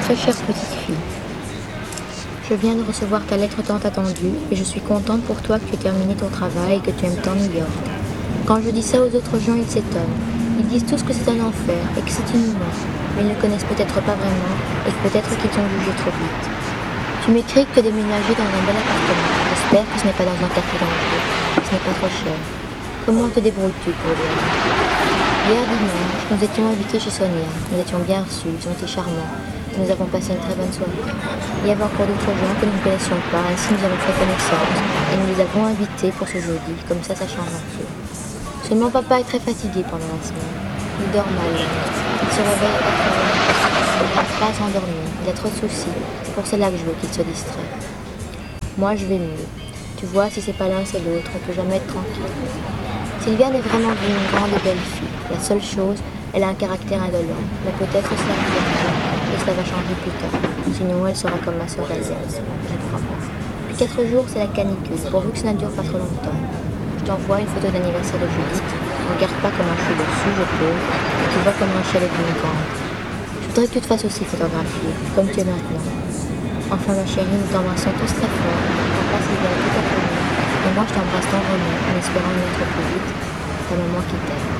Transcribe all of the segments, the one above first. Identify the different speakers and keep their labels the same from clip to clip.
Speaker 1: Très chère petite fille, je viens de recevoir ta lettre tant attendue et je suis contente pour toi que tu aies terminé ton travail et que tu aimes tant New York. Quand je dis ça aux autres gens, ils s'étonnent. Ils disent tous que c'est un enfer et que c'est inhumain, mais ils ne connaissent peut-être pas vraiment et que peut-être qu'ils t'ont jugé trop vite. Tu m'écris que tu as déménagé dans un bel appartement. J'espère que ce n'est pas dans un quartier dangereux, que ce n'est pas trop cher. Comment te débrouilles-tu pour dire? Hier dimanche, nous étions invités chez Sonia. Nous étions bien reçus, ils ont été charmants. Nous avons passé une très bonne soirée. Il y avait encore d'autres gens que nous ne connaissions pas, ainsi nous avons fait connaissance et nous les avons invités pour ce jeudi, comme ça change un peu. Seulement papa est très fatigué pendant la semaine. Il dort mal. Il se réveille à 4 heures. Il n'arrive pas à s'endormir. Il a trop de soucis. C'est pour cela que je veux qu'il se distrait. Moi je vais mieux. Tu vois, si c'est pas l'un c'est l'autre, on peut jamais être tranquille. Sylviane est vraiment une grande et belle fille. La seule chose, elle a un caractère indolent. Mais peut-être cela et cela va changer plus tard. Sinon, elle sera comme ma sœur Alice. Je crois pas. Depuis 4 jours, c'est la canicule, pourvu que ça ne dure pas trop longtemps. Je t'envoie une photo d'anniversaire de Judith. Regarde pas comment je suis dessus, je peux. Et tu vois comment Michel est une grande. Je voudrais que tu te fasses aussi photographier, comme tu es maintenant. Enfin, ma chérie, nous t'embrassons tous très fort. Papa, Sylviane, tout à fait. Et moi, je t'embrasse tendrement, en espérant y être plus vite. Ta maman qui t'aime.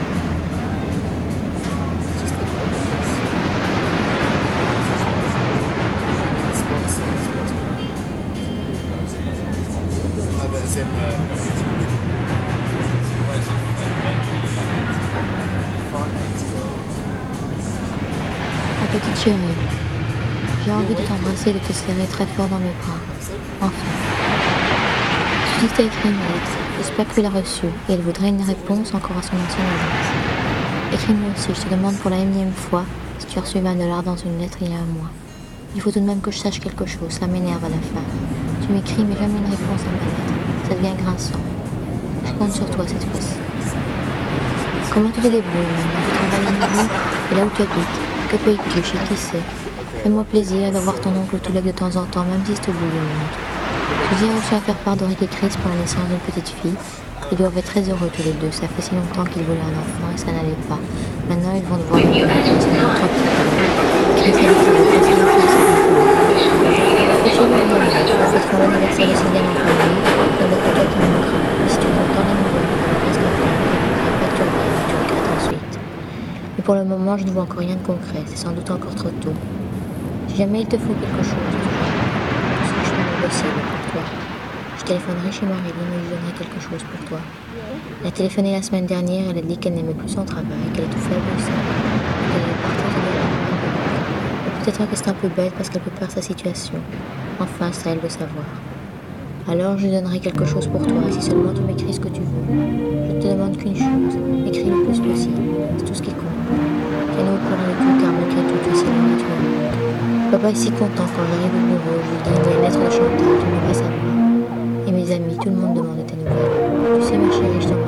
Speaker 1: Ma petite chérie, j'ai envie de t'embrasser et de te serrer très fort dans mes bras. Enfin. Judith t'a écrit une lettre. J'espère que tu l'as reçue et elle voudrait une réponse encore à son ancienne adresse. Écris-moi aussi, je te demande pour la énième fois si tu as reçu 20 $ dans une lettre il y a un mois. Il faut tout de même que je sache quelque chose, ça m'énerve à la fin. Tu m'écris mais jamais une réponse à ma lettre. Ça devient grinçant. Je compte sur toi cette fois-ci. Comment tu te débrouilles maintenant? Tu travailles à nouveau et là où tu habites? Que payes-tu? Chez qui c'est? Fais-moi plaisir de voir ton oncle Touleg de temps en temps, même si c'est au bout du monde. Je ai reçu à faire part d'Henri et Chris pour la naissance d'une petite fille. Ils doivent être très heureux tous les deux. Ça fait si longtemps qu'ils voulaient un enfant et ça n'allait pas. Maintenant, ils vont devoir le faire. C'est pour trois petits frères. Chris a décidé de passer le fils à une fille. On fêtera l'anniversaire de Sylviane en famille. Et le peut-être te manquera. Et si tu comptes dans les nouvelles, reste en paix. Pas que tu regrettes, tu regrettes ensuite. Mais pour le moment, je ne vois encore rien de concret. C'est sans doute encore trop tôt. Si jamais il te faut quelque chose, ce que je fais mon possible pour toi. Je téléphonerai chez Marilyn et je donnerai quelque chose pour toi. Elle a téléphoné la semaine dernière, elle a dit qu'elle n'aimait plus son travail, qu'elle est tout faible au sein, qu'elle allait partir de là. Peut-être que c'est un peu bête parce qu'elle peut perdre sa situation. Enfin, c'est à elle de savoir. Alors je lui donnerai quelque chose pour toi, si seulement tu m'écris ce que tu veux. Je ne te demande qu'une chose, écris le plus possible, c'est tout ce qui compte. Tiens-nous au courant de tout, car malgré tout, tu es si loin et tu me manques. Papa est si content quand j'arrive au bureau, je lui dis, il y a une lettre de Chantal, tu ne veux pas savoir. Et mes amis, tout le monde demande de tes nouvelles. Tu sais ma chérie, je t'en